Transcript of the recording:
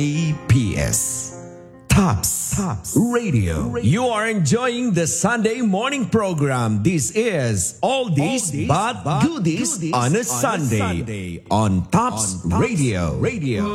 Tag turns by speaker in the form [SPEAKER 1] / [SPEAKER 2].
[SPEAKER 1] APS. Tops Radio. You are enjoying the Sunday morning program. This is All This But Goodies on a Sunday on Tops Radio.